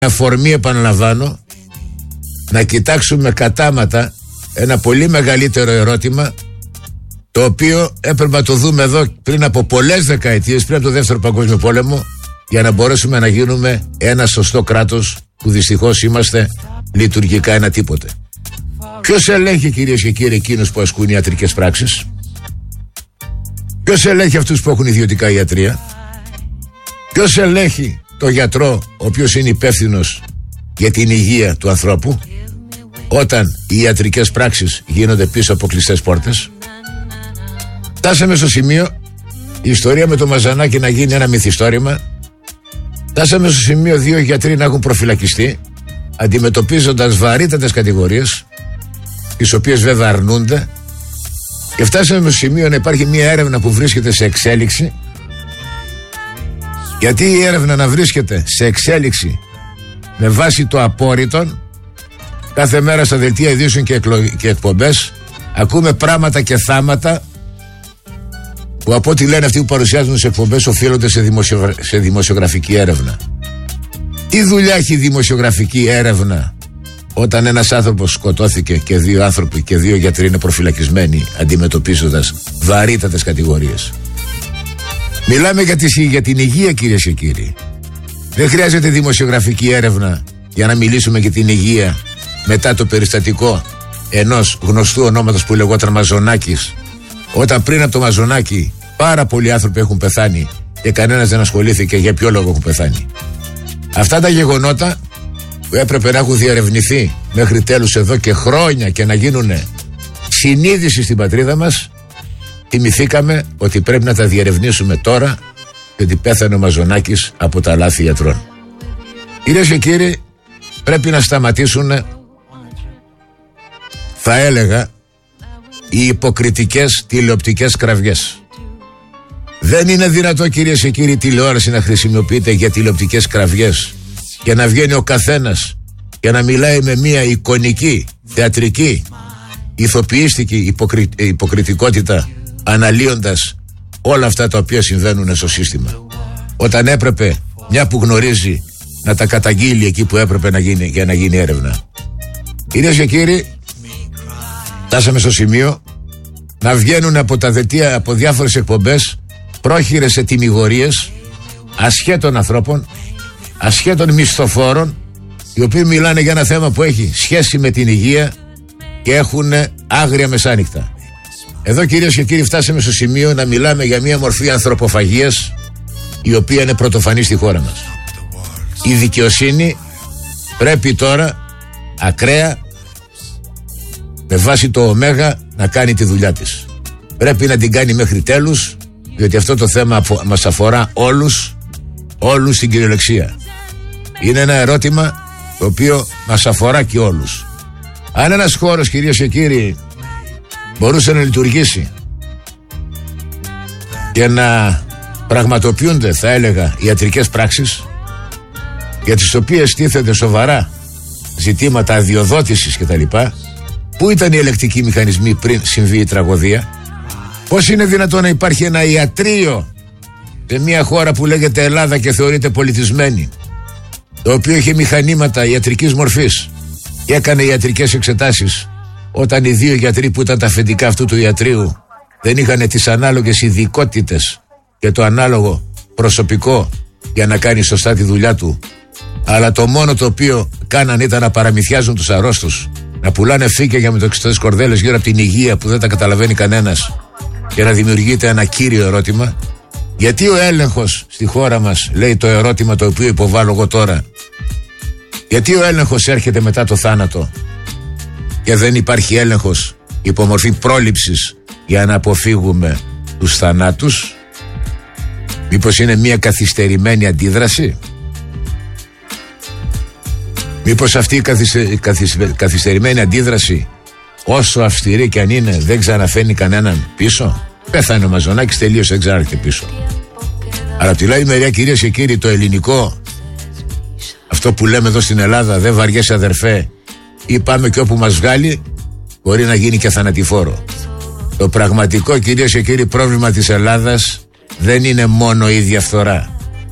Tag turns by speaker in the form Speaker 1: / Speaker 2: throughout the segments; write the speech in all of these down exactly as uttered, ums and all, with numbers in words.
Speaker 1: αφορμή, επαναλαμβάνω, να κοιτάξουμε κατάματα ένα πολύ μεγαλύτερο ερώτημα, το οποίο έπρεπε να το δούμε εδώ πριν από πολλές δεκαετίες, πριν από το Δεύτερο Παγκόσμιο Πόλεμο, για να μπορέσουμε να γίνουμε ένα σωστό κράτος, που δυστυχώς είμαστε λειτουργικά ένα τίποτε. Ποιος ελέγχει, κυρίες και κύριοι, εκείνους που ασκούν ιατρικές πράξεις? Ποιος ελέγχει αυτούς που έχουν ιδιωτικά ιατρεία? Ποιος ελέγχει το γιατρό, ο οποίος είναι υπεύθυνος για την υγεία του ανθρώπου, όταν οι ιατρικές πράξεις γίνονται πίσω από κλειστές πόρτες? Φτάσαμε στο σημείο η ιστορία με το Μαζανάκι να γίνει ένα μυθιστόρημα. Φτάσαμε στο σημείο δύο γιατροί να έχουν προφυλακιστεί, αντιμετωπίζοντας βαρύτατες κατηγορίες, τις οποίες βέβαια αρνούνται, και φτάσαμε στο σημείο να υπάρχει μια έρευνα που βρίσκεται σε εξέλιξη. Γιατί η έρευνα να βρίσκεται σε εξέλιξη με βάση το απόρριτον, κάθε μέρα στα δελτία ειδήσεων και, εκλο... και εκπομπές ακούμε πράγματα και θάματα που, από ό,τι λένε αυτοί που παρουσιάζουν σε εκπομπές, οφείλονται σε, δημοσιο... σε δημοσιογραφική έρευνα. Τι δουλειά έχει η δημοσιογραφική έρευνα όταν ένας άνθρωπος σκοτώθηκε και δύο άνθρωποι και δύο γιατροί είναι προφυλακισμένοι, αντιμετωπίζοντας βαρύτατες κατηγορίες? Μιλάμε για, τη, για την υγεία, κυρίες και κύριοι. Δεν χρειάζεται δημοσιογραφική έρευνα για να μιλήσουμε για την υγεία μετά το περιστατικό ενός γνωστού ονόματος που λεγόταν Μαζονάκης, όταν πριν από το Μαζονάκη πάρα πολλοί άνθρωποι έχουν πεθάνει και κανένας δεν ασχολήθηκε για ποιο λόγο έχουν πεθάνει. Αυτά τα γεγονότα που έπρεπε να έχουν διερευνηθεί μέχρι τέλους εδώ και χρόνια και να γίνουν συνείδηση στην πατρίδα μας, θυμηθήκαμε ότι πρέπει να τα διερευνήσουμε τώρα, και ότι πέθανε ο Μαζονάκης από τα λάθη γιατρών. Κυρίες και κύριοι, πρέπει να σταματήσουν, θα έλεγα, οι υποκριτικές τηλεοπτικές κραυγές. Δεν είναι δυνατό, κυρίες και κύριοι, τηλεόραση να χρησιμοποιείται για τηλεοπτικές κραυγές και να βγαίνει ο καθένας και να μιλάει με μια εικονική, θεατρική, ηθοποιήστικη υποκρι... υποκριτικότητα, αναλύοντας όλα αυτά τα οποία συμβαίνουν στο σύστημα, όταν έπρεπε μια που γνωρίζει να τα καταγγείλει εκεί που έπρεπε να γίνει, για να γίνει έρευνα. Κυρίες και κύριοι, φτάσαμε στο σημείο να βγαίνουν από τα δελτία, από διάφορες εκπομπές, πρόχειρες ετυμηγορίες ασχέτων ανθρώπων, ασχέτων μισθοφόρων, οι οποίοι μιλάνε για ένα θέμα που έχει σχέση με την υγεία και έχουν άγρια μεσάνυχτα. Εδώ, κυρίες και κύριοι, φτάσαμε στο σημείο να μιλάμε για μια μορφή ανθρωποφαγίας, η οποία είναι πρωτοφανή στη χώρα μας. Η δικαιοσύνη πρέπει τώρα ακραία, με βάση το ωμέγα, να κάνει τη δουλειά της. Πρέπει να την κάνει μέχρι τέλους, διότι αυτό το θέμα μας αφορά όλους, όλους στην κυριολεξία. Είναι ένα ερώτημα το οποίο μας αφορά και όλους. Αν ένας χώρος, κυρίες και κύριοι, μπορούσε να λειτουργήσει και να πραγματοποιούνται, θα έλεγα, ιατρικές πράξεις, για τις οποίες τίθενται σοβαρά ζητήματα αδειοδότησης κτλ., πού ήταν οι ελεκτικοί μηχανισμοί πριν συμβεί η τραγωδία? Πώς είναι δυνατόν να υπάρχει ένα ιατρείο σε μια χώρα που λέγεται Ελλάδα και θεωρείται πολιτισμένη, το οποίο είχε μηχανήματα ιατρικής μορφής και έκανε ιατρικές εξετάσεις, όταν οι δύο γιατροί που ήταν τα αφεντικά αυτού του ιατρείου δεν είχαν τις ανάλογες ειδικότητες και το ανάλογο προσωπικό για να κάνει σωστά τη δουλειά του, αλλά το μόνο το οποίο κάναν ήταν να παραμυθιάζουν τους αρρώστους, να πουλάνε φύκια για μετοξυστές κορδέλες γύρω από την υγεία που δεν τα καταλαβαίνει κανένας, και να δημιουργείται ένα κύριο ερώτημα: γιατί ο έλεγχος στη χώρα μας, λέει το ερώτημα το οποίο υποβάλλω εγώ τώρα, γιατί ο έλεγχος έρχεται μετά το θάνατο και δεν υπάρχει έλεγχος υπό μορφή πρόληψης για να αποφύγουμε τους θανάτους? Μήπως είναι μια καθυστερημένη αντίδραση? Μήπως αυτή η καθυστε... καθυστε... καθυστερημένη αντίδραση, όσο αυστηρή και αν είναι, δεν ξαναφέρνει κανέναν πίσω? Πέθανε ο Μαζονάκης, τελείωσε, δεν ξανάρχεται πίσω. Αλλά από τη άλλη μεριά, κυρίες και κύριοι, το ελληνικό, αυτό που λέμε εδώ στην Ελλάδα, δεν βαριέσαι αδερφέ, ή πάμε και όπου μας βγάλει, μπορεί να γίνει και θανατηφόρο. Το πραγματικό, κυρίες και κύριοι, πρόβλημα της Ελλάδας δεν είναι μόνο η διαφθορά.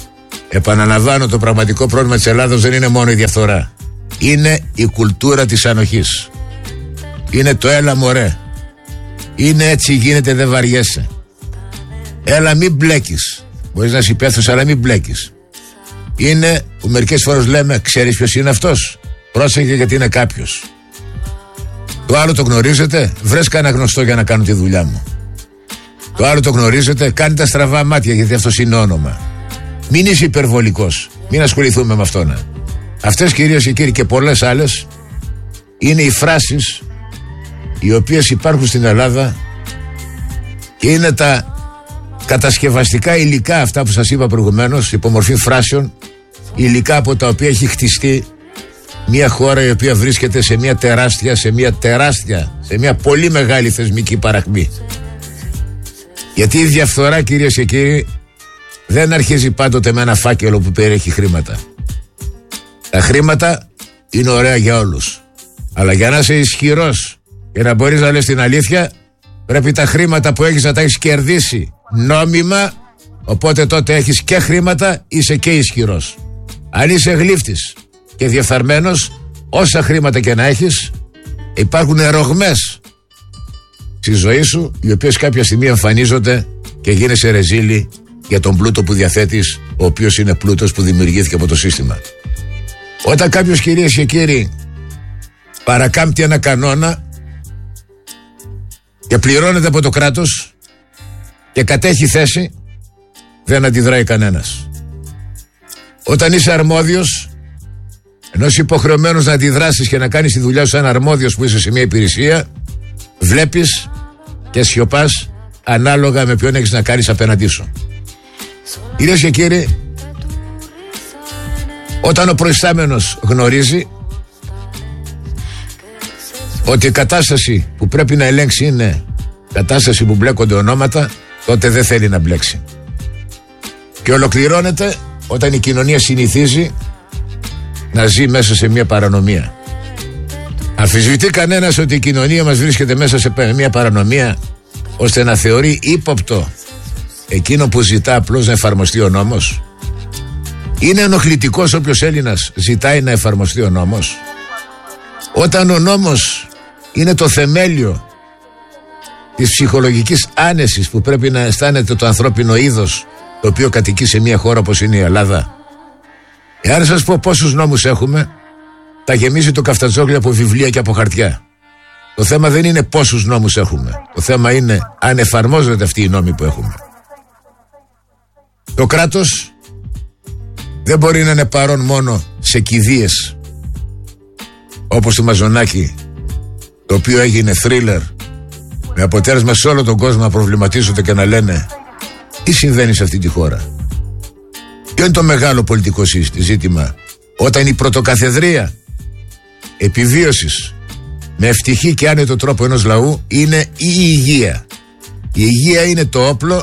Speaker 1: Επαναλαμβάνω, το πραγματικό πρόβλημα της Ελλάδος δεν είναι μόνο η διαφθορά. Είναι η κουλτούρα της ανοχής. Είναι το έλα μωρέ. Είναι έτσι γίνεται, δεν βαριέσαι. Έλα μην μπλέκεις. Μπορείς να είσαι υπεύθυνος, αλλά μην μπλέκεις. Είναι που μερικές φορές λέμε, ξέρεις ποιος είναι αυτός? Πρόσεχε γιατί είναι κάποιος. Το άλλο το γνωρίζετε? Βρες κανένα γνωστό για να κάνω τη δουλειά μου. Το άλλο το γνωρίζετε? Κάνει τα στραβά μάτια γιατί αυτό είναι όνομα. Μην είσαι υπερβολικός. Μην ασχοληθούμε με αυτόν. Αυτές, κυρίες και κύριοι, και πολλές άλλες είναι οι φράσεις οι οποίες υπάρχουν στην Ελλάδα και είναι τα κατασκευαστικά υλικά, αυτά που σας είπα προηγουμένως, υπομορφή φράσεων, υλικά από τα οποία έχει χτιστεί μια χώρα η οποία βρίσκεται σε μια τεράστια, σε μια τεράστια, σε μια πολύ μεγάλη θεσμική παραχμή. Γιατί η διαφθορά, κυρίες και κύριοι, δεν αρχίζει πάντοτε με ένα φάκελο που περιέχει χρήματα. Τα χρήματα είναι ωραία για όλους. Αλλά για να είσαι ισχυρός και να μπορείς να λες την αλήθεια, πρέπει τα χρήματα που έχεις να τα έχεις κερδίσει νόμιμα. Οπότε τότε έχεις και χρήματα, είσαι και ισχυρός. Αν είσαι γλύφτης και διεφθαρμένος, όσα χρήματα και να έχεις, υπάρχουν ρογμές στη ζωή σου, οι οποίες κάποια στιγμή εμφανίζονται και γίνεσαι ρεζίλη για τον πλούτο που διαθέτεις, ο οποίος είναι πλούτος που δημιουργήθηκε από το σύστημα. Όταν κάποιος, κυρίες και κύριοι, παρακάμπτει ένα κανόνα και πληρώνεται από το κράτος και κατέχει θέση, δεν αντιδράει κανένας. Όταν είσαι αρμόδιος, ενώ είσαι υποχρεωμένος να αντιδράσεις και να κάνεις τη δουλειά σου σαν αρμόδιος που είσαι σε μια υπηρεσία, βλέπεις και σιωπάς ανάλογα με ποιον έχεις να κάνεις απέναντί σου. Κυρίες και κύριοι, όταν ο προϊστάμενος γνωρίζει ότι η κατάσταση που πρέπει να ελέγξει είναι κατάσταση που μπλέκονται ονόματα, τότε δεν θέλει να μπλέξει. Και ολοκληρώνεται όταν η κοινωνία συνηθίζει να ζει μέσα σε μια παρανομία. Αμφισβητεί κανένας ότι η κοινωνία μας βρίσκεται μέσα σε μια παρανομία ώστε να θεωρεί ύποπτο εκείνο που ζητά απλώς να εφαρμοστεί ο νόμος? Είναι ενοχλητικός όποιος Έλληνας ζητάει να εφαρμοστεί ο νόμος? Όταν ο νόμος είναι το θεμέλιο της ψυχολογικής άνεσης που πρέπει να αισθάνεται το ανθρώπινο είδος το οποίο κατοικεί σε μια χώρα όπως είναι η Ελλάδα. Εάν σας πω πόσους νόμους έχουμε, τα γεμίζει το καφτατζόγλι από βιβλία και από χαρτιά. Το θέμα δεν είναι πόσους νόμους έχουμε. Το θέμα είναι αν εφαρμόζονται αυτοί οι νόμοι που έχουμε. Το κράτος δεν μπορεί να είναι παρόν μόνο σε κηδείες όπως το Μαζονάκι, το οποίο έγινε θρίλερ με αποτέλεσμα σε όλο τον κόσμο να προβληματίζονται και να λένε τι συμβαίνει σε αυτή τη χώρα. Ποιο είναι το μεγάλο πολιτικό ζήτημα? Όταν η πρωτοκαθεδρία επιβίωσης με ευτυχή και άνετο τρόπο ενός λαού είναι η υγεία. Η υγεία είναι το όπλο,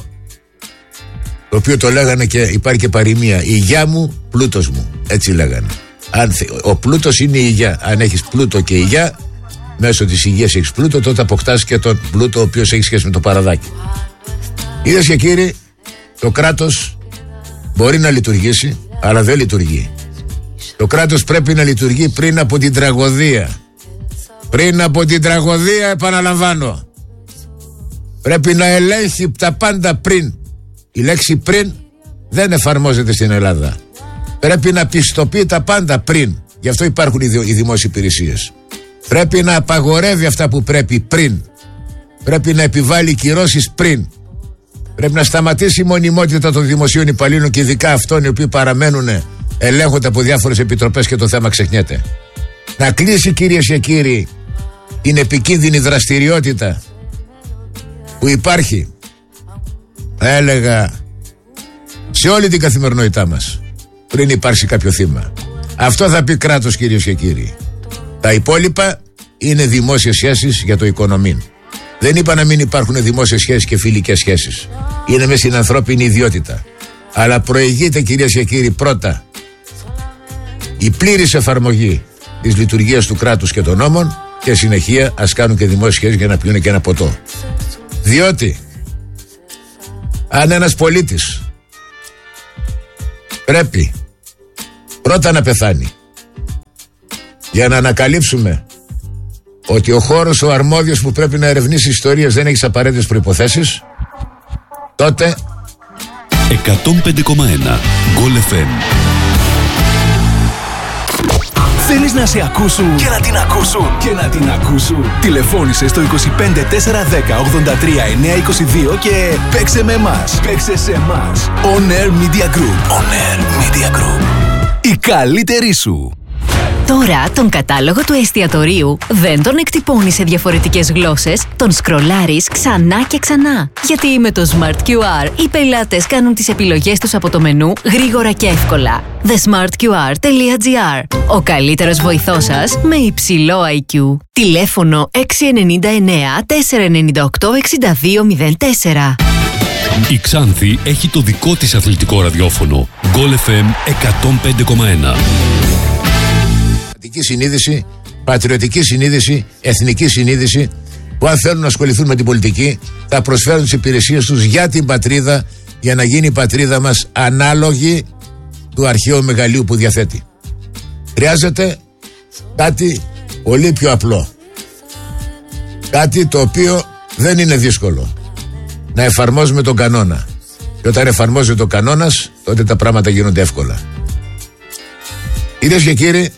Speaker 1: το οποίο το λέγανε και υπάρχει και παροιμία, η υγεία μου, πλούτος μου, έτσι λέγανε. Αν, ο πλούτος είναι η υγεία. Αν έχεις πλούτο και υγεία, μέσω της υγείας έχεις πλούτο, τότε αποκτάς και τον πλούτο ο οποίος έχει σχέση με το παραδάκι. Κυρίες και κύριοι, το κράτος μπορεί να λειτουργήσει, αλλά δεν λειτουργεί. Το κράτος πρέπει να λειτουργεί πριν από την τραγωδία. Πριν από την τραγωδία, επαναλαμβάνω. Πρέπει να ελέγχει τα πάντα πριν. Η λέξη πριν δεν εφαρμόζεται στην Ελλάδα. Πρέπει να πιστοποιεί τα πάντα πριν. Γι' αυτό υπάρχουν οι δημόσιες υπηρεσίες. Πρέπει να απαγορεύει αυτά που πρέπει πριν. Πρέπει να επιβάλλει κυρώσεις πριν. Πρέπει να σταματήσει η μονιμότητα των δημοσίων υπαλλήλων και ειδικά αυτών οι οποίοι παραμένουν, ελέγχονται από διάφορες επιτροπές και το θέμα ξεχνιέται. Να κλείσει, κυρίες και κύριοι, την επικίνδυνη δραστηριότητα που υπάρχει, θα έλεγα, σε όλη την καθημερινότητά μας, πριν υπάρξει κάποιο θύμα. Αυτό θα πει κράτος, κυρίες και κύριοι. Τα υπόλοιπα είναι δημόσιες σχέσεις για το οικονομήν. Δεν είπα να μην υπάρχουν δημόσιες σχέσεις και φιλικές σχέσεις. Είναι μέσα στην ανθρώπινη ιδιότητα. Αλλά προηγείται, κυρίες και κύριοι, πρώτα η πλήρης εφαρμογή της λειτουργίας του κράτους και των νόμων και συνεχεία ας κάνουν και δημόσιες σχέσεις για να πιούνε και ένα ποτό. Διότι αν ένας πολίτης πρέπει πρώτα να πεθάνει για να ανακαλύψουμε ότι ο χώρος ο αρμόδιος που πρέπει να ερευνήσει ιστορίες δεν έχει τις απαραίτητες προϋποθέσεις, τότε
Speaker 2: εκατόν πέντε κόμμα ένα Γκολ εφ εμ.
Speaker 3: Θέλεις να σε ακούσουν και να την ακούσουν και να την ακούσουν. Τηλεφώνησε στο είκοσι πέντε τετρακόσια δέκα ογδόντα τρία εννιακόσια είκοσι δύο και παίξε με εμάς. Παίξε σε εμάς. On Air Media Group. On Air Media Group. Η καλύτερη σου.
Speaker 4: Τώρα τον κατάλογο του εστιατορίου δεν τον εκτυπώνεις σε διαφορετικές γλώσσες, τον σκρολάρεις ξανά και ξανά. Γιατί με το Smart κιου αρ οι πελάτες κάνουν τις επιλογές τους από το μενού γρήγορα και εύκολα. the smart q r τελεία g r. Ο καλύτερος βοηθός σας με υψηλό άι κιου. Τηλέφωνο έξι εννιά εννιά τέσσερα εννιά οκτώ έξι δύο μηδέν τέσσερα.
Speaker 2: Η Ξάνθη έχει το δικό της αθλητικό ραδιόφωνο. Γκολ εφ εμ εκατόν πέντε κόμμα ένα.
Speaker 1: Συνείδηση, πατριωτική συνείδηση, εθνική συνείδηση, που αν θέλουν να ασχοληθούν με την πολιτική θα προσφέρουν τις υπηρεσίες τους για την πατρίδα, για να γίνει η πατρίδα μας ανάλογη του αρχαίου μεγαλείου που διαθέτει. Χρειάζεται κάτι πολύ πιο απλό, κάτι το οποίο δεν είναι δύσκολο, να εφαρμόζουμε τον κανόνα, και όταν εφαρμόζεται ο κανόνας τότε τα πράγματα γίνονται εύκολα. Κυρίες και κύριοι,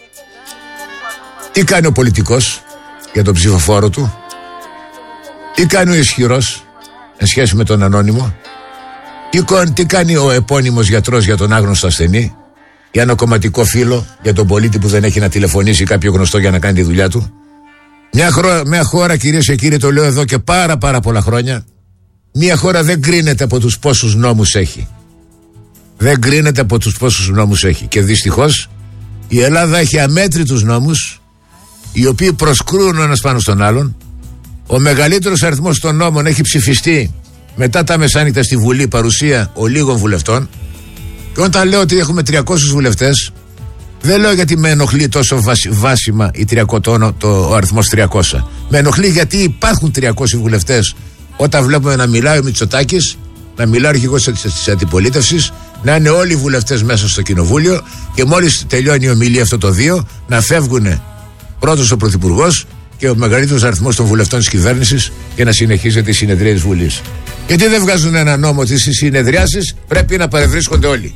Speaker 1: τι κάνει ο πολιτικός για τον ψηφοφόρο του, τι κάνει ο ισχυρός εν σχέση με τον ανώνυμο, τι, τι κάνει ο επώνυμος γιατρός για τον άγνωστο ασθενή, για ένα κομματικό φίλο, για τον πολίτη που δεν έχει να τηλεφωνήσει κάποιο γνωστό για να κάνει τη δουλειά του. Μια, χώρα, μια χώρα, κυρίες και κύριοι, το λέω εδώ και πάρα πάρα πολλά χρόνια, μια χώρα δεν κρίνεται από τους πόσους νόμους έχει. Δεν κρίνεται από τους πόσους νόμους έχει. Και δυστυχώς η Ελλάδα έχει αμέτρητους νόμους, οι οποίοι προσκρούν ο ένας πάνω στον άλλον. Ο μεγαλύτερος αριθμός των νόμων έχει ψηφιστεί μετά τα μεσάνυχτα στη Βουλή, παρουσία ολίγων βουλευτών. Και όταν λέω ότι έχουμε τριακόσιους βουλευτές, δεν λέω γιατί με ενοχλεί τόσο βάση, βάσιμα η τριακόσια, το, το, ο αριθμός τριακόσια. Με ενοχλεί γιατί υπάρχουν τριακόσιοι βουλευτές. Όταν βλέπουμε να μιλάει ο Μητσοτάκης, να μιλάει ο αρχηγός της αντιπολίτευσης, να είναι όλοι οι βουλευτές μέσα στο κοινοβούλιο και μόλις τελειώνει η ομιλία αυτό το δύο, να φεύγουν πρώτος ο Πρωθυπουργός και ο μεγαλύτερος αριθμός των βουλευτών της κυβέρνησης και να συνεχίζεται η συνεδρία της Βουλής. Γιατί δεν βγάζουν ένα νόμο ότι στις συνεδριάσεις πρέπει να παρευρίσκονται όλοι.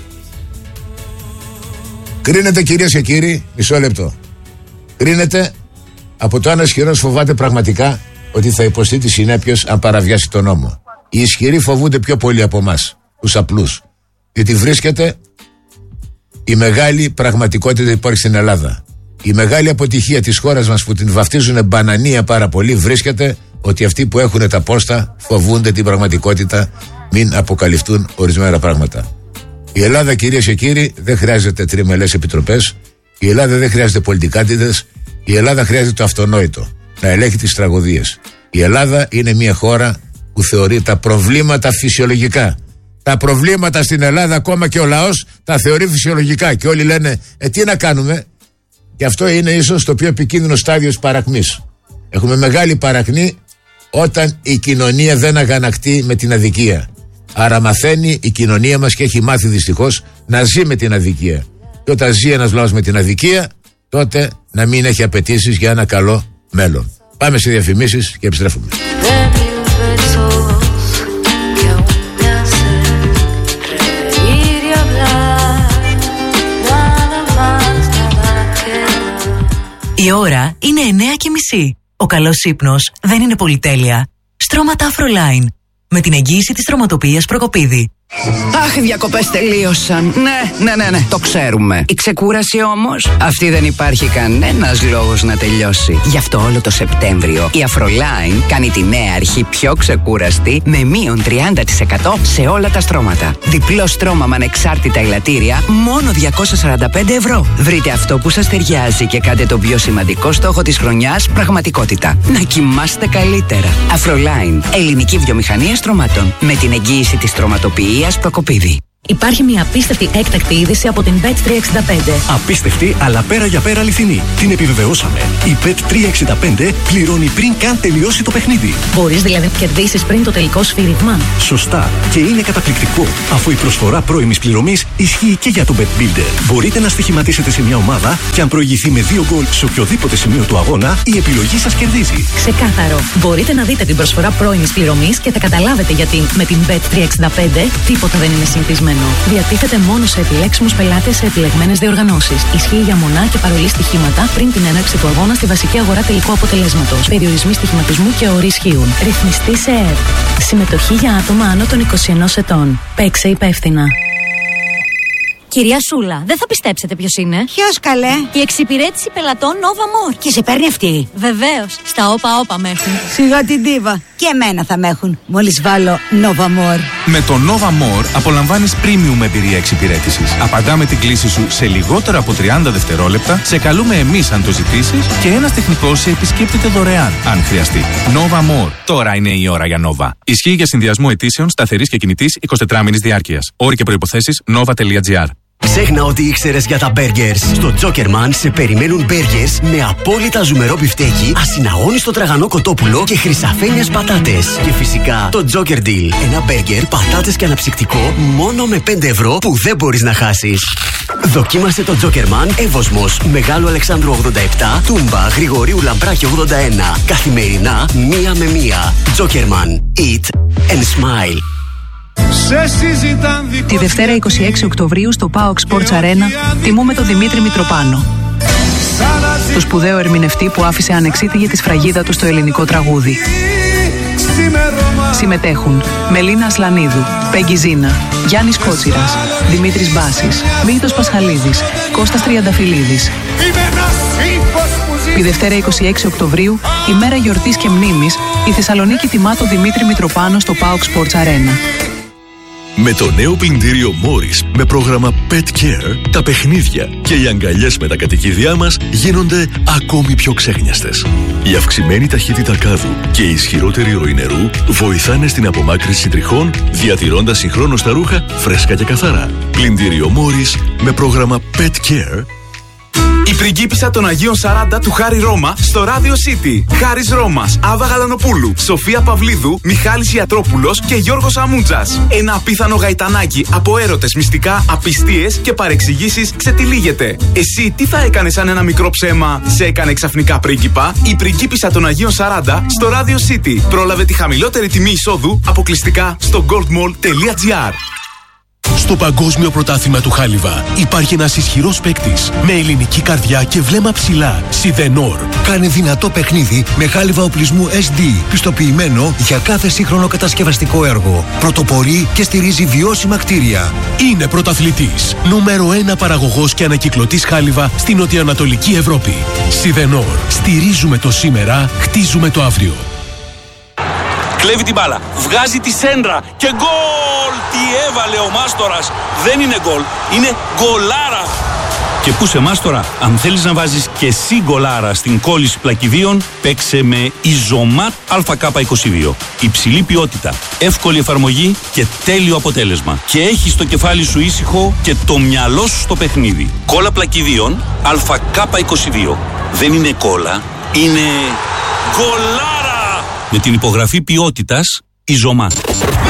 Speaker 1: Κρίνεται, κυρίες και κύριοι, μισό λεπτό. Κρίνεται από το αν ο ισχυρός φοβάται πραγματικά ότι θα υποστεί τις συνέπειες αν παραβιάσει τον νόμο. Οι ισχυροί φοβούνται πιο πολύ από εμάς, τους απλούς. Γιατί βρίσκεται η μεγάλη πραγματικότητα που υπάρχει στην Ελλάδα. Η μεγάλη αποτυχία της χώρας μας που την βαφτίζουν μπανανία πάρα πολύ βρίσκεται ότι αυτοί που έχουν τα πόστα φοβούνται την πραγματικότητα, μην αποκαλυφθούν ορισμένα πράγματα. Η Ελλάδα, κυρίες και κύριοι, δεν χρειάζεται τριμελές επιτροπές. Η Ελλάδα δεν χρειάζεται πολιτικάτιδες. Η Ελλάδα χρειάζεται το αυτονόητο, να ελέγχει τις τραγωδίες. Η Ελλάδα είναι μια χώρα που θεωρεί τα προβλήματα φυσιολογικά. Τα προβλήματα στην Ελλάδα, ακόμα και ο λαός, τα θεωρεί φυσιολογικά. Και όλοι λένε, ε, τι να κάνουμε. Και αυτό είναι ίσως το πιο επικίνδυνο στάδιο της παρακμής. Έχουμε μεγάλη παρακμή όταν η κοινωνία δεν αγανακτεί με την αδικία. Άρα μαθαίνει η κοινωνία μας και έχει μάθει δυστυχώς να ζει με την αδικία. Και όταν ζει ένας λαός με την αδικία, τότε να μην έχει απαιτήσεις για ένα καλό μέλλον. Πάμε σε διαφημίσεις και επιστρέφουμε.
Speaker 4: Η ώρα είναι εννιά και μισή. Ο καλός ύπνος δεν είναι πολυτέλεια. Στρώματα Afroline. Με την εγγύηση της στρωματοποιίας Προκοπίδη.
Speaker 5: Αχ, οι διακοπές τελείωσαν. Ναι, ναι, ναι, ναι, το ξέρουμε. Η ξεκούραση όμως, αυτή δεν υπάρχει κανένας λόγος να τελειώσει. Γι' αυτό όλο το Σεπτέμβριο η Afroline κάνει τη νέα αρχή πιο ξεκούραστη με μείον τριάντα τοις εκατό σε όλα τα στρώματα. Διπλό στρώμα με ανεξάρτητα ελαττήρια, μόνο διακόσια σαράντα πέντε ευρώ. Βρείτε αυτό που σας ταιριάζει και κάντε τον πιο σημαντικό στόχο της χρονιάς πραγματικότητα. Να κοιμάστε καλύτερα. Afroline, ελληνική βιομηχανία στρωμάτων. Με την εγγύηση της στρωματοποιίας Προκοπίδη.
Speaker 6: Υπάρχει μια απίστευτη έκτακτη είδηση από την μπετ τριακόσια εξήντα πέντε.
Speaker 7: Απίστευτη, αλλά πέρα για πέρα αληθινή. Την επιβεβαιώσαμε. Η μπετ τριακόσια εξήντα πέντε πληρώνει πριν καν τελειώσει το παιχνίδι.
Speaker 6: Μπορείς δηλαδή να κερδίσεις πριν το τελικό σφύριγμα.
Speaker 7: Σωστά. Και είναι καταπληκτικό, αφού η προσφορά πρώιμης πληρωμής ισχύει και για το Bet Builder. Μπορείτε να στοιχηματίσετε σε μια ομάδα και αν προηγηθεί με δύο γκολ σε οποιοδήποτε σημείο του αγώνα, η επιλογή σας κερδίζει.
Speaker 6: Ξεκάθαρο. Μπορείτε να δείτε την προσφορά πρώιμης πληρωμής και θα καταλάβετε γιατί με την μπετ τριακόσια εξήντα πέντε τίποτα δεν είναι συνηθισμένο. Διατίθεται μόνο σε επιλέξιμους πελάτες σε επιλεγμένες διοργανώσεις. Ισχύει για μονά και παρολί στοιχήματα πριν την έναρξη του αγώνα στη βασική αγορά τελικού αποτελέσματος. Περιορισμοί στοιχηματισμού και όροι ισχύουν. Ρυθμιστή σε ΕΕΠ. Συμμετοχή για άτομα άνω των είκοσι ενός ετών. Παίξε υπεύθυνα.
Speaker 8: Κυρία Σούλα, δεν θα πιστέψετε ποιος είναι.
Speaker 9: Ποιος καλέ?
Speaker 8: Η εξυπηρέτηση πελατών Nova More.
Speaker 9: Και σε παίρνει αυτή?
Speaker 8: Βεβαίως. Στα όπα όπα με έχουν.
Speaker 9: Σιγά την τίβα. Και εμένα θα με έχουν. Μόλις βάλω Nova More.
Speaker 10: Με το Nova More απολαμβάνεις premium εμπειρία εξυπηρέτησης. Απαντάμε την κλήση σου σε λιγότερα από τριάντα δευτερόλεπτα. Σε καλούμε εμείς αν το ζητήσεις και ένας τεχνικός σε επισκέπτεται δωρεάν αν χρειαστεί. Nova More. Τώρα είναι η ώρα για Nova. Ισχύει για συνδυασμό αιτήσεων σταθερής και κινητής εικοσιτετράμινης διάρκειας. Όροι και προϋποθέσεις nova τελεία gr.
Speaker 11: Ξέχνα ό,τι ήξερες για τα μπέργκερς. Στο Jokerman σε περιμένουν μπέργκερς με απόλυτα ζουμερό μπιφτέκι, ασυναγώνιστο τραγανό κοτόπουλο και χρυσαφένιες πατάτες. Και φυσικά το Joker Deal. Ένα μπέργκερ, πατάτες και αναψυκτικό μόνο με πέντε ευρώ που δεν μπορείς να χάσεις. Δοκίμασε το Jokerman Εύωσμος, Μεγάλου Αλεξάνδρου ογδόντα επτά, Τούμπα, Γρηγορίου Λαμπράκη ογδόντα ένα. Καθημερινά μία με μία. Jokerman. Eat and smile.
Speaker 12: Τη Δευτέρα είκοσι έξι Οκτωβρίου στο πι έι ο κ Sports Arena τιμούμε τον Δημήτρη Μητροπάνο, το σπουδαίο ερμηνευτή που άφησε ανεξίτηλη τη σφραγίδα του στο ελληνικό τραγούδι. Συμμετέχουν Μελίνα Ασλανίδου, Πέγγι Ζίνα, Γιάννης Κότσιρας, Δημήτρης Μπάσης, Μίλτος Πασχαλίδης, Κώστας Τριανταφυλλίδης. Τη Δευτέρα είκοσι έξι Οκτωβρίου, ημέρα γιορτής και μνήμης, η Θεσσαλονίκη τιμά τον Δημήτρη Μητροπάνο στο πι έι ο κ Sports Arena.
Speaker 13: Με το νέο πλυντήριο Morris με πρόγραμμα Pet Care, τα παιχνίδια και οι αγκαλιές με τα κατοικίδια μας γίνονται ακόμη πιο ξέχνιαστες. Η αυξημένη ταχύτητα κάδου και η ισχυρότερη ροή νερού βοηθάνε στην απομάκρυνση τριχών, διατηρώντας συγχρόνως τα ρούχα φρέσκα και καθαρά. Πλυντήριο Morris με πρόγραμμα Pet Care.
Speaker 10: Η πριγκίπισσα των Αγίων σαράντα του Χάρη Ρώμα στο Radio City. Χάρης Ρώμας, Άβα Γαλανοπούλου, Σοφία Παυλίδου, Μιχάλης Ιατρόπουλος και Γιώργος Αμούντζας. Ένα απίθανο γαϊτανάκι από έρωτες, μυστικά, απιστίες και παρεξηγήσεις ξετυλίγεται. Εσύ τι θα έκανες αν ένα μικρό ψέμα σε έκανε ξαφνικά πρίγκιπα? Η πριγκίπισσα των Αγίων σαράντα στο Radio City. Πρόλαβε τη χαμηλότερη τιμή εισόδου αποκλειστικά στο goldmall τελεία gr.
Speaker 14: Στο Παγκόσμιο Πρωτάθλημα του Χάλιβα υπάρχει ένας ισχυρός παίκτης με ελληνική καρδιά και βλέμμα ψηλά. Σιδενόρ.
Speaker 15: Κάνε δυνατό παιχνίδι με χάλιβα οπλισμού ες ντι, πιστοποιημένο για κάθε σύγχρονο κατασκευαστικό έργο. Πρωτοπορεί και στηρίζει βιώσιμα κτίρια.
Speaker 14: Είναι πρωταθλητής. Νούμερο ένα παραγωγός και ανακυκλωτής χάλιβα στην νοτιοανατολική Ευρώπη. Σιδενόρ. Στηρίζουμε το σήμερα, χτίζουμε το αύριο.
Speaker 16: Κλέβει την μπάλα, βγάζει τη σέντρα και γκολ! Τι έβαλε ο Μάστορας! Δεν είναι γκολ, είναι γκολάρα! Και πού σε Μάστορα, αν θέλεις να βάζεις και εσύ γκολάρα στην κόλληση πλακιδίων, παίξε με Ιζωμάτ Α Κ είκοσι δύο. Υψηλή ποιότητα, εύκολη εφαρμογή και τέλειο αποτέλεσμα. Και έχεις το κεφάλι σου ήσυχο και το μυαλό σου στο παιχνίδι. Κόλλα πλακιδίων Α Κ είκοσι δύο. Δεν είναι κόλλα, είναι γκολάρα! Με την υπογραφή ποιότητας Ιζωμάτ.